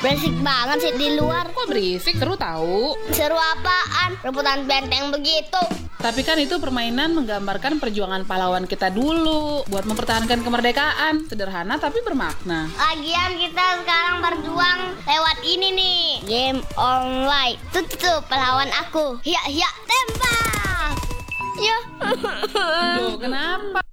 Berisik banget sih di luar. Kok berisik? Seru tahu. Seru apaan? Rebutan benteng begitu. Tapi kan itu permainan menggambarkan perjuangan pahlawan kita dulu buat mempertahankan kemerdekaan. Sederhana tapi bermakna. Lagian kita sekarang berjuang lewat ini nih, game online. Tuh pahlawan aku. Hiya tembak. Ya. Loh, kenapa?